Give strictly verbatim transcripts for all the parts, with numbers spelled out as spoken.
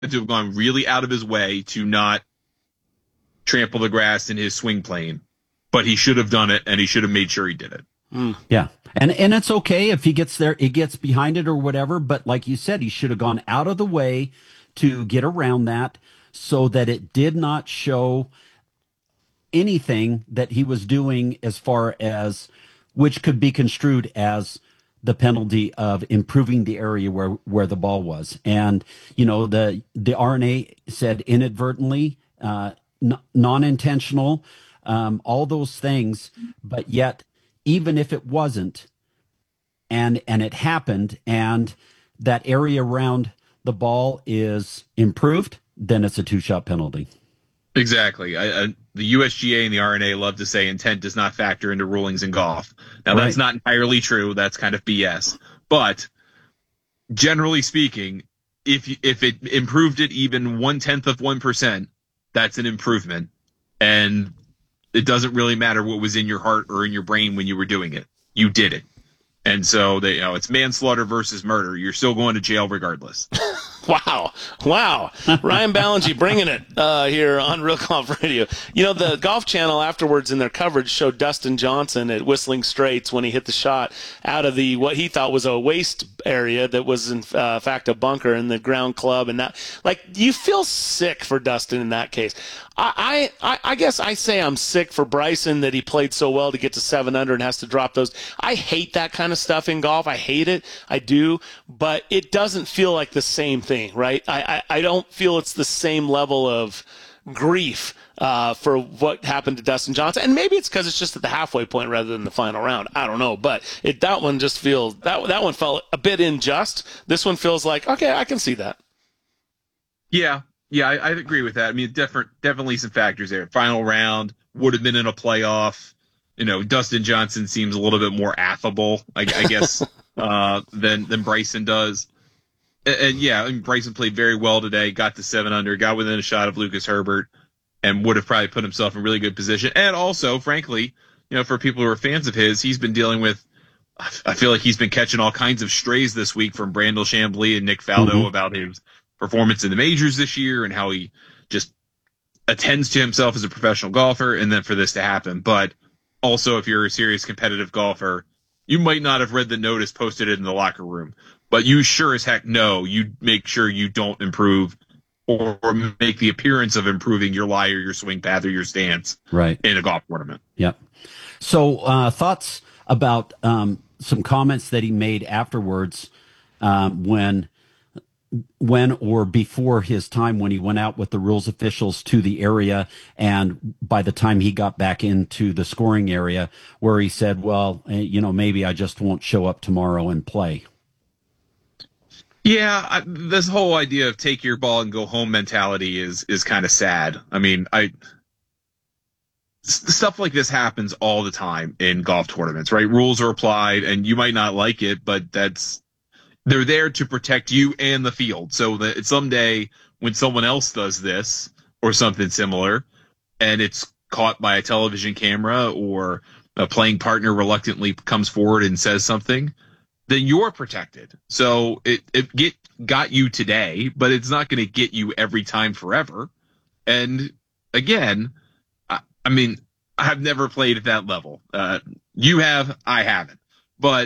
to have gone really out of his way to not trample the grass in his swing plane, but he should have done it, and he should have made sure he did it. Mm. Yeah. And and it's okay if he gets there, he gets behind it or whatever. But like you said, he should have gone out of the way to get around that so that it did not show anything that he was doing as far as which could be construed as the penalty of improving the area where, where the ball was. And, you know, the, the R N A said inadvertently, uh, n- non-intentional, um, all those things, but yet, even if it wasn't, and and it happened, and that area around the ball is improved, then it's a two-shot penalty. Exactly. I, I, the U S G A and the R N A love to say intent does not factor into rulings in golf. Now, Right. that's not entirely true. That's kind of B S. But generally speaking, if if it improved it even one-tenth of one percent, that's an improvement. And it doesn't really matter what was in your heart or in your brain when you were doing it. You did it. And so they, you know, it's manslaughter versus murder. You're still going to jail regardless. Wow. Wow. Ryan Ballingy bringing it uh, here on Real Golf Radio. You know, the Golf Channel afterwards in their coverage showed Dustin Johnson at Whistling Straits when he hit the shot out of the what he thought was a waste area that was in uh, fact a bunker in the ground club. And that, like, you feel sick for Dustin in that case. I, I, I guess I say I'm sick for Bryson that he played so well to get to seven under and has to drop those. I hate that kind of stuff in golf. I hate it. I do. But it doesn't feel like the same thing, right? I, I, I don't feel it's the same level of grief uh, for what happened to Dustin Johnson. And maybe it's because it's just at the halfway point rather than the final round. I don't know. But it that one just feels, that, that one felt a bit unjust. This one feels like, okay, I can see that. Yeah. Yeah, I, I agree with that. I mean, different, definitely some factors there. Final round would have been in a playoff. You know, Dustin Johnson seems a little bit more affable, I, I guess, uh, than than Bryson does. And, and yeah, I mean, Bryson played very well today. Got to seven under, got within a shot of Lucas Herbert, and would have probably put himself in really good position. And also, frankly, you know, for people who are fans of his, he's been dealing with. I feel like he's been catching all kinds of strays this week from Brandel Chambly and Nick Faldo mm-hmm. about his performance in the majors this year and how he just attends to himself as a professional golfer, and then for this to happen. But also, if you're a serious competitive golfer, you might not have read the notice posted in the locker room, but you sure as heck know you make sure you don't improve or, or make the appearance of improving your lie or your swing path or your stance right. in a golf tournament. Yep. So uh, thoughts about um, some comments that he made afterwards um, when when or before his time when he went out with the rules officials to the area, and by the time he got back into the scoring area, where he said, well, you know, maybe I just won't show up tomorrow and play. Yeah, I, this whole idea of take your ball and go home mentality is is kind of sad. I mean, I stuff like this happens all the time in golf tournaments, right? Rules are applied, and you might not like it, but that's they're there to protect you and the field. So that someday when someone else does this or something similar, and it's caught by a television camera or a playing partner reluctantly comes forward and says something, then you're protected. So it, it get got you today, but it's not going to get you every time forever. And again, I, I mean, I've never played at that level. Uh, you have, I haven't. But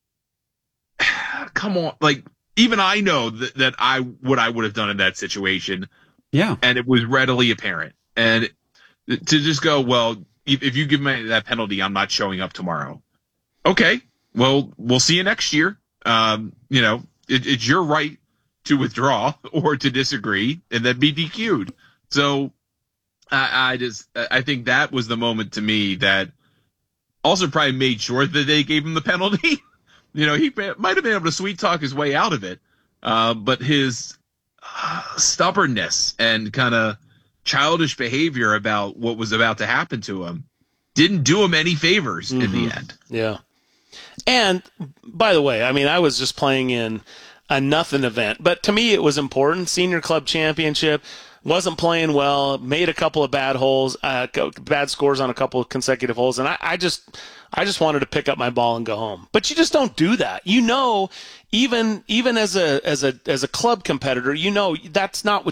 come on, like even I know that, that I what I would have done in that situation. Yeah. And it was readily apparent. And to just go, well, if, if you give me that penalty, I'm not showing up tomorrow. Okay. Well, we'll see you next year. Um, you know, it, it's your right to withdraw or to disagree and then be D Q'd. So I, I just, I think that was the moment to me that also probably made sure that they gave him the penalty. You know, he might have been able to sweet talk his way out of it. Uh, but his uh, stubbornness and kind of childish behavior about what was about to happen to him didn't do him any favors mm-hmm. in the end. Yeah. And by the way, I mean, I was just playing in a nothing event, but to me it was important. Senior Club Championship, wasn't playing well, made a couple of bad holes, uh, bad scores on a couple of consecutive holes, and I, I just, I just wanted to pick up my ball and go home. But you just don't do that. You know, even even as a as a as a club competitor, you know that's not what